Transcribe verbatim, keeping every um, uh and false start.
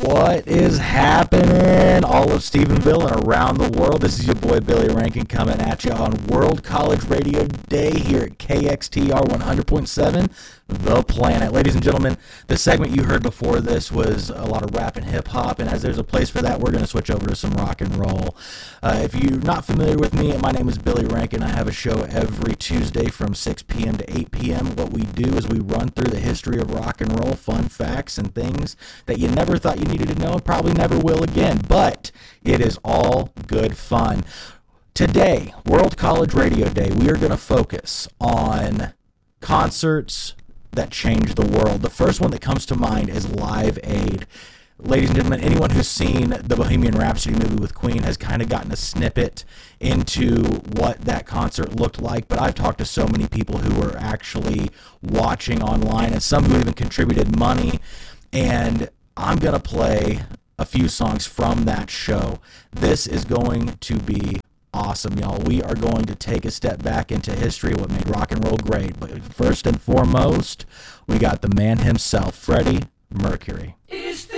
What is happening all of Stephenville and around the world? This is your boy Billy Rankin coming at you on World College Radio Day here at K X T R one hundred point seven, The Planet. Ladies and gentlemen, the segment you heard before this was a lot of rap and hip-hop, and as there's a place for that, we're going to switch over to some rock and roll. Uh, if you're not familiar with me, my name is Billy Rankin. I have a show every Tuesday from six p.m. to eight p.m. What we do is we run through the history of rock and roll, fun facts and things that you never thought you needed to know and probably never will again, but it is all good fun. Today, World College Radio Day, we are going to focus on concerts that changed the world. The first one that comes to mind is Live Aid. Ladies and gentlemen, anyone who's seen the Bohemian Rhapsody movie with Queen has kind of gotten a snippet into what that concert looked like, but I've talked to so many people who were actually watching online and some who even contributed money, and I'm going to play a few songs from that show. This is going to be awesome, y'all. We are going to take a step back into history, what made rock and roll great. But first and foremost, we got the man himself, Freddie Mercury.